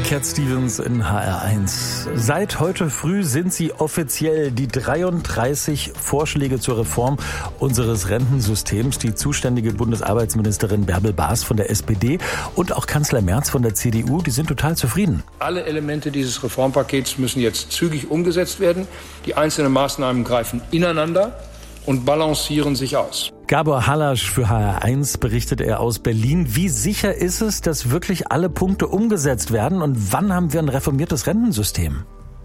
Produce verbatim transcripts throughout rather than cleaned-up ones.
Cat Stevens in H R eins. Seit heute früh sind sie offiziell die dreiunddreißig Vorschläge zur Reform unseres Rentensystems. Die zuständige Bundesarbeitsministerin Bärbel Baas von der S P D und auch Kanzler Merz von der C D U, die sind total zufrieden. Alle Elemente dieses Reformpakets müssen jetzt zügig umgesetzt werden. Die einzelnen Maßnahmen greifen ineinander und balancieren sich aus. Gabor Halasch für H R eins berichtet er aus Berlin. Wie sicher ist es, dass wirklich alle Punkte umgesetzt werden und wann haben wir ein reformiertes Rentensystem?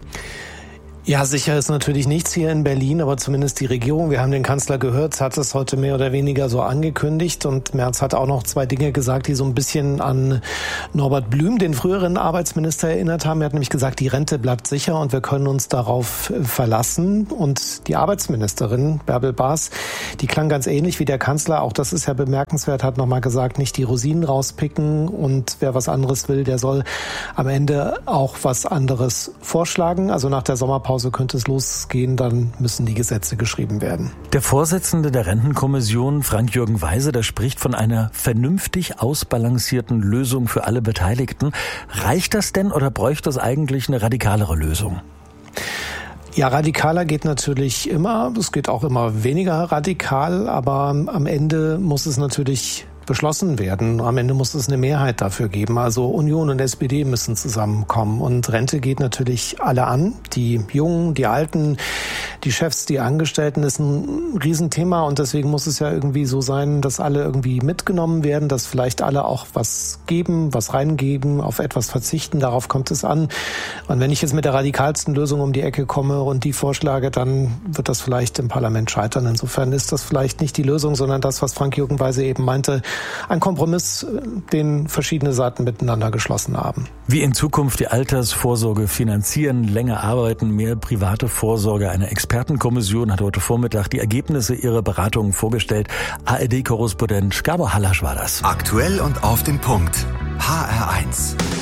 Ja, sicher ist natürlich nichts hier in Berlin, aber zumindest die Regierung, wir haben den Kanzler gehört, hat es heute mehr oder weniger so angekündigt und Merz hat auch noch zwei Dinge gesagt, die so ein bisschen an Norbert Blüm, den früheren Arbeitsminister, erinnert haben. Er hat nämlich gesagt, die Rente bleibt sicher und wir können uns darauf verlassen. Und die Arbeitsministerin Bärbel Baas, die klang ganz ähnlich wie der Kanzler, auch das ist ja bemerkenswert, hat nochmal gesagt, nicht die Rosinen rauspicken und wer was anderes will, der soll am Ende auch was anderes vorschlagen. Also nach der Sommerpause Pause könnte es losgehen, dann müssen die Gesetze geschrieben werden. Der Vorsitzende der Rentenkommission, Frank-Jürgen Weise, der spricht von einer vernünftig ausbalancierten Lösung für alle Beteiligten. Reicht das denn oder bräuchte es eigentlich eine radikalere Lösung? Ja, radikaler geht natürlich immer. Es geht auch immer weniger radikal, aber am Ende muss es natürlich beschlossen werden. Am Ende muss es eine Mehrheit dafür geben. Also Union und S P D müssen zusammenkommen. Und Rente geht natürlich alle an. Die Jungen, die Alten, die Chefs, die Angestellten, ist ein Riesenthema. Und deswegen muss es ja irgendwie so sein, dass alle irgendwie mitgenommen werden, dass vielleicht alle auch was geben, was reingeben, auf etwas verzichten. Darauf kommt es an. Und wenn ich jetzt mit der radikalsten Lösung um die Ecke komme und die vorschlage, dann wird das vielleicht im Parlament scheitern. Insofern ist das vielleicht nicht die Lösung, sondern das, was Frank-Jürgen Weise eben meinte, ein Kompromiss, den verschiedene Seiten miteinander geschlossen haben. Wie in Zukunft die Altersvorsorge finanzieren, länger arbeiten, mehr private Vorsorge. Eine Expertenkommission hat heute Vormittag die Ergebnisse ihrer Beratungen vorgestellt. A R D-Korrespondent Gabor Halasch war das. Aktuell und auf den Punkt. H R eins.